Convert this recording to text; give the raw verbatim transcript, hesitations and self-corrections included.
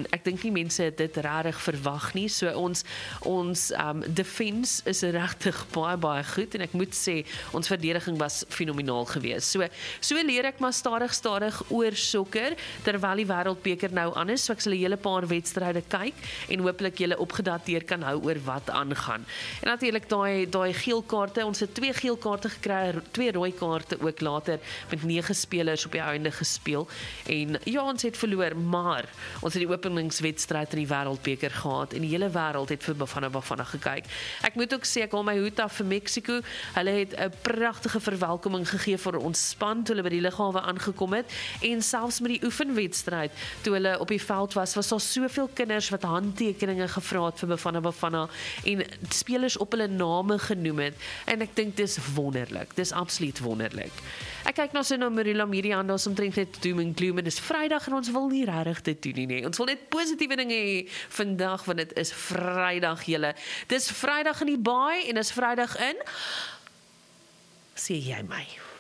en ek dink nie mense het dit regtig verwag nie. So ons ons um, defense is regtig baie baie goed en ek moet sê ons verdediging was fenomenaal geweest. So so leer ek maar stadig stadig oor sokker terwyl die wêreldbeker nou aan is. So ek sal 'n hele paar wedstryde kyk en hopelik julle opgedateer kan hou oor wat aangaan. En natuurlik daai daai geel kaarte, ons het twee geel kaarte gekry, twee rooi kaarte ook later met nege spelers op die einde gespeel. En ja, ons het verloor, maar ons het die openingswedstryd in die wêreldbeker gehad en die hele wêreld het vir Bafana Bafana gekyk. Ek moet ook sê ek haal my hoed af vir Mexico. Hulle het 'n pragtige verwelkoming gegee vir ons span toe hulle by die lughawe aangekom het en selfs met die oefenwedstryd toe hulle op die veld was, was daar soveel kinders wat handtekeninge gevra het vir Bafana Bafana en spelers op hulle name genoem het en ek dink dis wonderlik. Dis absoluut wonderlik. Ek kyk nou so na Marula Miriam, daar's omtrent net doom en gloom en dis Vrydag en ons wil nie regtig dit doen nie, nee. Ons wil net positiewe dinge hê vandag want dit is Vrydag julle. Dis Vrydag in die baai en dis Vrydag in sê jy my.